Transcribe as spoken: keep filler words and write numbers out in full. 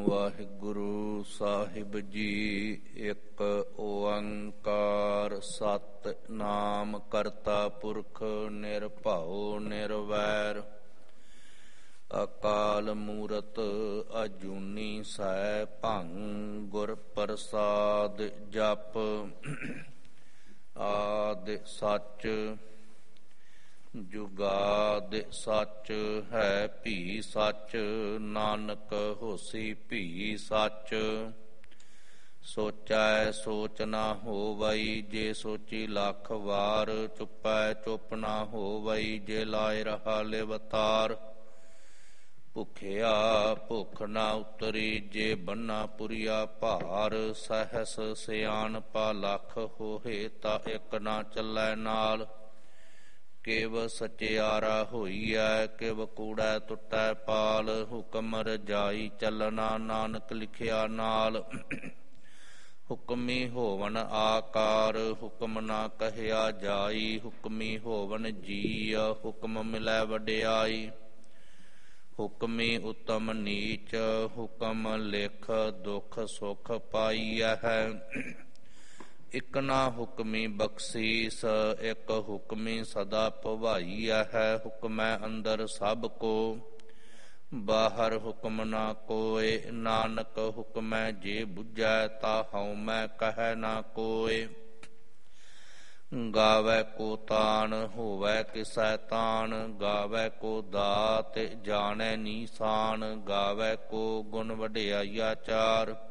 ਵਾਹਿਗੁਰੂ ਸਾਹਿਬ ਜੀ। ਇੱਕ ਓੰਕਾਰ ਸਤਿਨਾਮ ਕਰਤਾ ਪੁਰਖ ਨਿਰਭਉ ਨਿਰਵੈਰ। ਅਕਾਲ ਮੂਰਤ ਅਜੂਨੀ ਸੈਭੰ ਗੁਰ ਪ੍ਰਸਾਦ ਜਪ। ਆਦਿ ਸੱਚ ਜੁਗਾਦ ਸੱਚ ਹੈ ਭੀ ਸੱਚ। ਨਾਨਕ ਹੋਸੀ ਭੀ ਸੱਚ। ਸੋਚੈ ਸੋਚ ਨਾ ਹੋਵਈ ਜੇ ਸੋਚੀ ਲੱਖ ਵਾਰ। ਚੁੱਪੈ ਚੁੱਪ ਨਾ ਹੋਵਈ ਜੇ ਲਾਇ ਰਹਾ ਲਿਵਤਾਰ। ਭੁਖਿਆ ਭੁੱਖ ਨਾ ਉਤਰੀ ਜੇ ਬੰਨਾ ਪੁਰੀਆ ਭਾਰ। ਸਹਸ ਸਿਆਣਪਾ ਲੱਖ ਹੋਏ ਤਾਂ ਇੱਕ ਨਾ ਚੱਲੈ ਨਾਲ। ਕਿਵ ਸਚਿਆਰਾ ਹੋਈਐ ਕਿਵ ਕੂੜੈ ਟੁੱਟੈ ਪਾਲ। ਹੁਕਮ ਰਜਾਈ ਚੱਲਣਾ ਨਾਨਕ ਲਿਖਿਆ ਨਾਲ। ਹੁਕਮੀ ਹੋਵਨ ਆਕਾਰ ਹੁਕਮ ਨਾ ਕਹਿਆ ਜਾਈ। ਹੁਕਮੀ ਹੋਵਨ ਜੀਅ ਹੁਕਮ ਮਿਲੈ ਵਡਿਆਈ। ਹੁਕਮੀ ਉਤਮ ਨੀਚ ਹੁਕਮ ਲਿਖ ਦੁਖ ਸੁਖ ਪਾਈਐ ਹੈ। ਇਕ ਨਾ ਹੁਕਮੀ ਬਖਸ਼ੀਸ ਇਕ ਹੁਕਮੀ ਸਦਾ ਭਵਾਈਐ ਹੈ। ਹੁਕਮੈ ਅੰਦਰ ਸਭ ਕੋ ਬਾਹਰ ਹੁਕਮ ਨਾ ਕੋਇ। ਨਾਨਕ ਹੁਕਮੈ ਜੇ ਬੁਝੈ ਤਾ ਹਉਮੈ ਕਹਿ ਨਾ ਕੋਇ। ਗਾਵੈ ਕੋ ਤਾਣ ਹੋਵੈ ਕਿਸੈ ਤਾਣ। ਗਾਵੈ ਕੋ ਦਾਤ ਜਾਣੈ ਨੀਸਾਨ। ਗਾਵੈ ਕੋ ਗੁਣ ਵਡਿਆਈਆ ਚਾਰ।